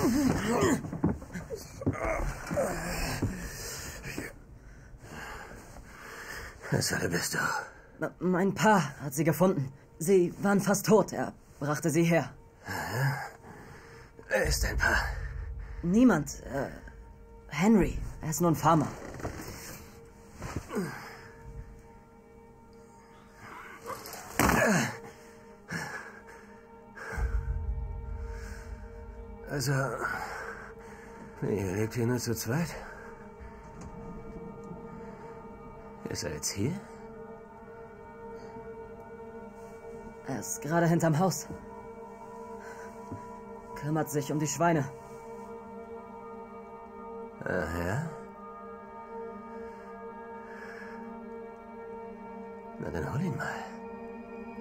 Was alle bist du? Mein Pa hat sie gefunden. Sie waren fast tot. Er brachte sie her. Wer ist dein Pa? Niemand. Henry. Er ist nur ein Farmer. Also, ihr lebt hier nur zu zweit? Ihr seid jetzt hier? Er ist gerade hinterm Haus. Kümmert sich um die Schweine. Ach ja? Na dann hol ihn mal.